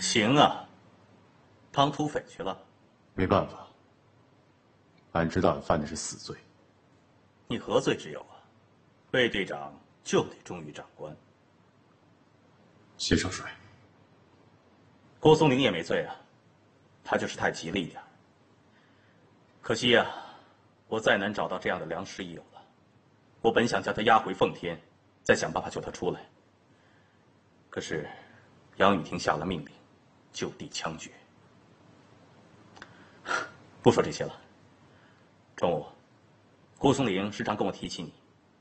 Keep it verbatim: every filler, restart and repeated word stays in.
行啊，当土匪去了。 没办法，俺知道你犯的是死罪。 你何罪之有啊？魏队长就得忠于长官。 谢少帅， 郭松龄也没罪啊，他就是太急了一点。可惜呀、啊，我再难找到这样的良师益友了。我本想将他押回奉天，再想办法救他出来。可是，杨雨婷下了命令，就地枪决。不说这些了。中午，郭松龄时常跟我提起你，